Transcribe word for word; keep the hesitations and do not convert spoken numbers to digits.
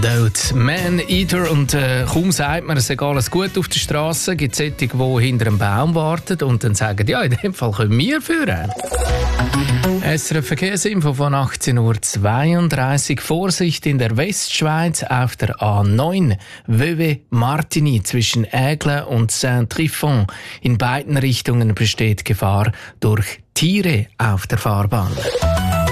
Dort Man-Eater und äh, kaum sagt man, es ist alles gut auf der Straße, gibt es solche, die hinter einem Baum warten und dann sagen, ja, in dem Fall können wir führen. S R F Verkehrsinfo von achtzehn Uhr zweiunddreißig. Vorsicht in der Westschweiz auf der A neun Vevey-Martigny zwischen Aigle und Saint-Trifon. In beiden Richtungen besteht Gefahr durch Tiere auf der Fahrbahn.